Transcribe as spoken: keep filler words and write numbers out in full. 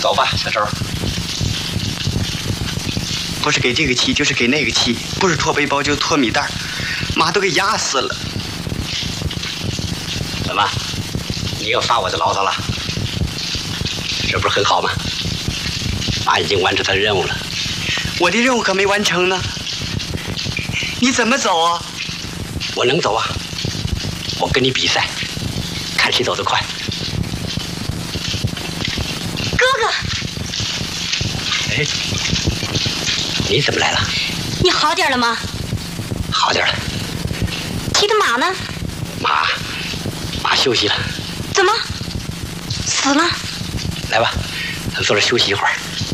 走吧，小周。 不是给这个骑，就是给那个骑，不是拖背包就拖米袋，妈都给压死了。 怎么，你又发我的牢骚了？这不是很好吗？妈已经完成他的任务了。 我的任务可没完成呢。你怎么走啊？ 我能走啊，我跟你比赛，看谁走得快。 哥哥， 哎，你怎么来了？ 你好点了吗？ 好点了。 骑的马呢？ 马，马休息了。 怎么？死了？ 来吧，咱坐这休息一会儿。